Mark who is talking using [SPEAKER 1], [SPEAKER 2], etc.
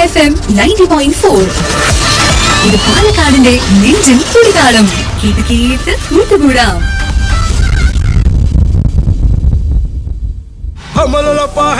[SPEAKER 1] FM 90.4. ഇത് പാലക്കാടിന്റെ നെഞ്ചിൻ തുടിതാളം. കേട്ട് കേട്ട് കൂട്ടുകൂടാം.